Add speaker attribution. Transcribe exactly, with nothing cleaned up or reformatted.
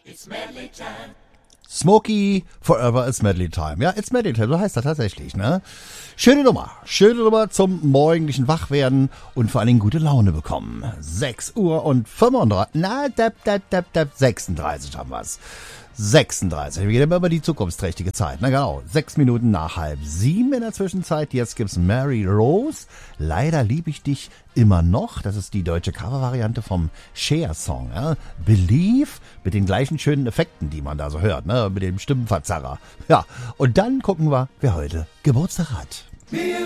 Speaker 1: Smokey, Forever It's Medley Time. Ja, It's Medley Time, so heißt das tatsächlich, ne? Schöne Nummer. Schöne Nummer zum morgendlichen Wachwerden und vor allen Dingen gute Laune bekommen. sechs Uhr und fünfunddreißig, na, dab, dab, dab, dab, sechsunddreißig haben wir's. sechsunddreißig. Wir gehen immer über die zukunftsträchtige Zeit. Na genau, sechs Minuten nach halb sieben in der Zwischenzeit. Jetzt gibt's Mary Rose. Leider lieb ich dich immer noch. Das ist die deutsche Covervariante vom Cher-Song. Ja? Believe, mit den gleichen schönen Effekten, die man da so hört, ne? Mit dem Stimmenverzerrer. Ja, und dann gucken wir, wer heute Geburtstag hat.